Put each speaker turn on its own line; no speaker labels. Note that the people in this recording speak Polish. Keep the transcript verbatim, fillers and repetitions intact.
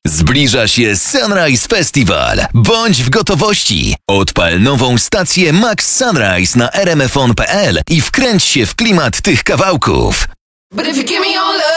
Zbliża się Sunrise Festival. Bądź w gotowości. Odpal nową stację Max Sunrise na r m f on kropka p l i wkręć się w klimat tych kawałków.